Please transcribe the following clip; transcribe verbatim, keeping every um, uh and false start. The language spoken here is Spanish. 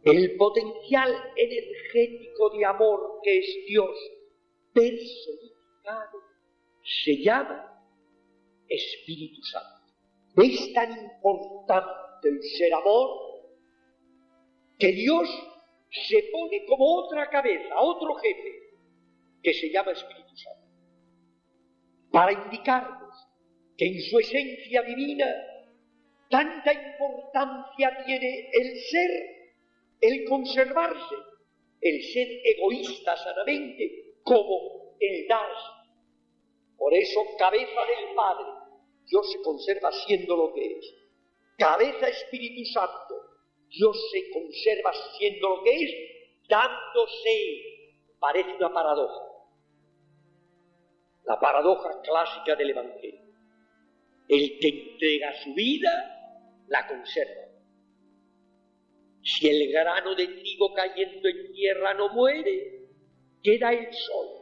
El potencial energético de amor que es Dios personificado se llama Espíritu Santo. Es tan importante el ser amor que Dios se pone como otra cabeza, otro jefe, que se llama Espíritu Santo, para indicarnos que en su esencia divina tanta importancia tiene el ser, el conservarse, el ser egoísta sanamente, como el darse. Por eso, cabeza del Padre, Dios se conserva siendo lo que es. Cabeza Espíritu Santo, Dios se conserva siendo lo que es, dándose. Parece una paradoja. La paradoja clásica del Evangelio. El que entrega su vida, la conserva. Si el grano de trigo cayendo en tierra no muere, queda él solo.